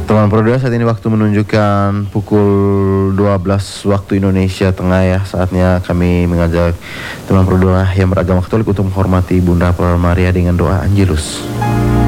Teman Pro 2, saat ini waktu menunjukkan pukul 12 waktu Indonesia Tengah ya. Saatnya kami mengajak teman Pro 2 yang beragama Katolik untuk menghormati Bunda Maria dengan doa Angelus.